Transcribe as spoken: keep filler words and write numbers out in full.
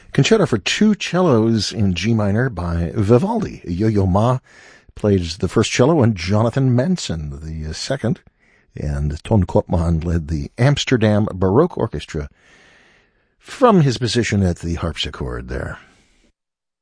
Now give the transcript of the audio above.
Concerto for two cellos in G minor by Vivaldi. Yo-Yo Ma played the first cello and Jonathan Manson the second. And Ton Koopman led the Amsterdam Baroque Orchestra from his position at the harpsichord there.